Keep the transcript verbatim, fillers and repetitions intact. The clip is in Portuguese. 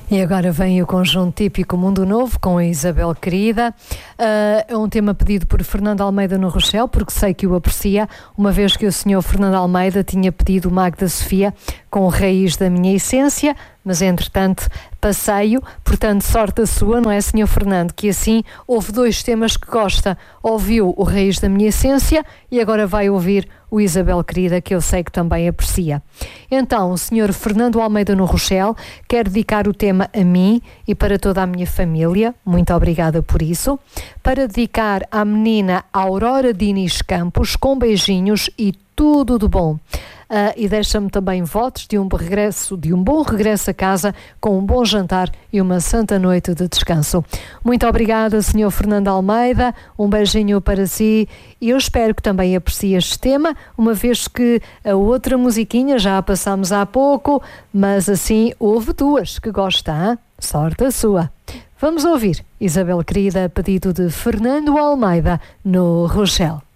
E agora vem o conjunto típico Mundo Novo com a Isabel Querida. Uh, é um tema pedido por Fernando Almeida no Rochel, porque sei que o aprecia, uma vez que o senhor Fernando Almeida tinha pedido Magda Sofia com Raiz da Minha Essência, mas entretanto passeio, portanto sorte a sua, não é, senhor Fernando, que assim houve dois temas que gosta, ouviu o Raiz da Minha Essência e agora vai ouvir o Isabel Querida, que eu sei que também aprecia. Então, o senhor Fernando Almeida no Rochel quer dedicar o tema a mim e para toda a minha família, muito obrigada por isso, para dedicar à menina Aurora Diniz Campos, com beijinhos e tudo de bom. Uh, e deixa-me também votos de um regresso, de um bom regresso a casa, com um bom jantar e uma santa noite de descanso. Muito obrigada, senhor Fernando Almeida, um beijinho para si e eu espero que também aprecie este tema, uma vez que a outra musiquinha já a passámos há pouco, mas assim houve duas que gosta, hein? Sorte a sua. Vamos ouvir Isabel Querida, pedido de Fernando Almeida no Rochel.